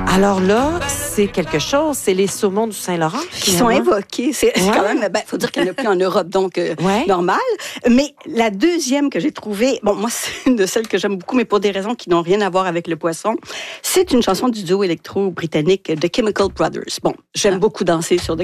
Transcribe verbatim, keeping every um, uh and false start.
Alors là, c'est quelque chose. C'est les saumons du Saint-Laurent qui sont évoqués. C'est ouais. quand même, ben, faut dire qu'il n'y en a plus en Europe, donc euh, ouais. normal. Mais la deuxième que j'ai trouvée, bon, moi, c'est une de celles que j'aime beaucoup, mais pour des raisons qui n'ont rien à voir avec le poisson. C'est une chanson du duo électro-britannique The Chemical Brothers. Bon, j'aime ah. beaucoup danser sur The